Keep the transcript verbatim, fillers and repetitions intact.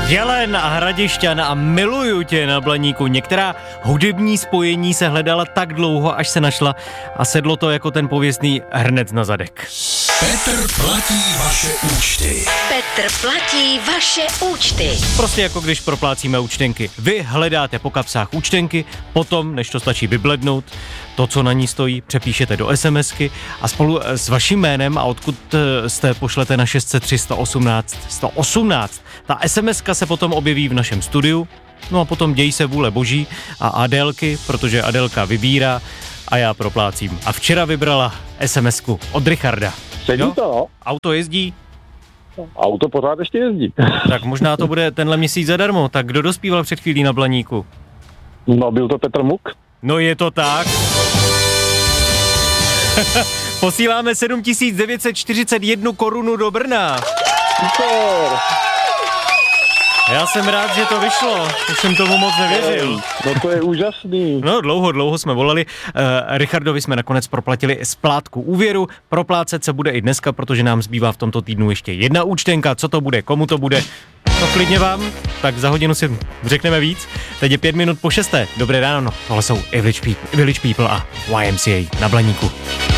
Jelen a Hradišťan a Miluju tě na Blaníku. Některá hudební spojení se hledala tak dlouho, až se našla a sedlo to jako ten pověstný hrnec na zadek. Petr platí vaše účty. Petr platí vaše účty. Prostě jako když proplácíme účtenky. Vy hledáte po kapsách účtenky, potom, než to stačí vyblednout, to, co na ní stojí, přepíšete do SMSky a spolu s vaším jménem a odkud jste pošlete na šest set tři sto osmnáct sto osmnáct. Ta SMSka se potom objeví v našem studiu, no a potom dějí se vůle boží a Adélky, protože Adélka vybírá a já proplácím. A včera vybrala SMSku od Richarda. Sedí to, no. Auto jezdí? Auto pořád ještě jezdí. Tak možná to bude tenhle měsíc zadarmo. Tak kdo dospíval před chvílí na Blaníku? No, byl to Petr Muk. No je to tak. Posíláme sedm tisíc devět set čtyřicet jedna korunu do Brna. Super. Já jsem rád, že to vyšlo. Už jsem tomu moc nevěřil. No to je úžasný. No dlouho, dlouho jsme volali. Uh, Richardovi jsme nakonec proplatili splátku úvěru. Proplácet se bude i dneska, protože nám zbývá v tomto týdnu ještě jedna účtenka. Co to bude, komu to bude? No klidně vám, tak za hodinu si řekneme víc. Teď je pět minut po šesté. Dobré ráno, no, tohle jsou Village People, Village People a Y M C A na Blaníku.